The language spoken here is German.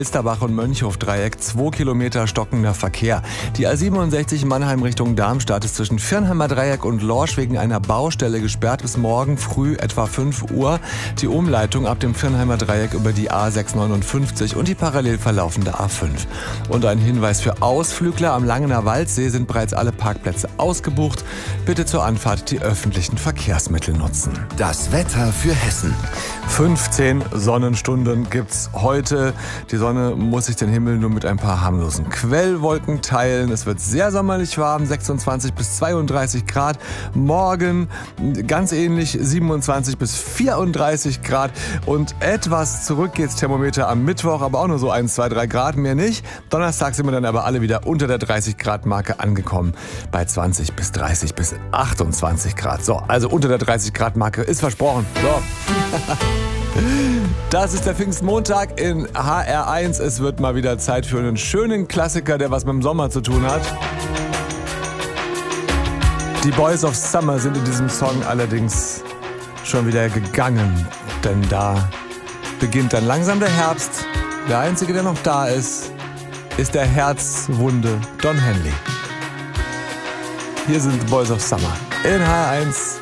Elsterbach und Mönchhof-Dreieck, 2 Kilometer stockender Verkehr. Die A67 Mannheim Richtung Darmstadt ist zwischen Viernheimer Dreieck und Lorsch wegen einer Baustelle gesperrt bis morgen früh etwa 5 Uhr. Die Umleitung ab dem Viernheimer Dreieck über die A659 und die parallel verlaufende A5. Und ein Hinweis für Ausflügler: Am Langener Waldsee sind bereits alle Parkplätze ausgebucht. Bitte zur Anfahrt die öffentlichen Verkehrsmittel nutzen. Das Wetter für Hessen. 15 Sonnenstunden gibt's heute. Die Sonne muss sich den Himmel nur mit ein paar harmlosen Quellwolken teilen. Es wird sehr sommerlich warm, 26 bis 32 Grad. Morgen ganz ähnlich, 27 bis 34 Grad. Und etwas zurück geht's Thermometer am Mittwoch, aber auch nur so 1, 2, 3 Grad, mehr nicht. Donnerstag sind wir dann aber alle wieder unter der 30 Grad Marke angekommen. Bei 20 bis 30 bis 28 Grad. So, also unter der 30 Grad Marke ist versprochen. So. Das ist der Pfingstmontag in HR1. Es wird mal wieder Zeit für einen schönen Klassiker, der was mit dem Sommer zu tun hat. Die Boys of Summer sind in diesem Song allerdings schon wieder gegangen. Denn da beginnt dann langsam der Herbst. Der Einzige, der noch da ist der herzwunde Don Henley. Hier sind die Boys of Summer in HR1.